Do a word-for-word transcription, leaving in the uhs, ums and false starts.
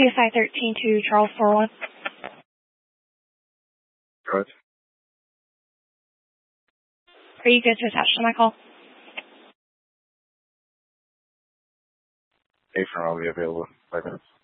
C S I thirteen to Charles four one. Go ahead. Are you good to attach to my call? Apron will be available in five minutes.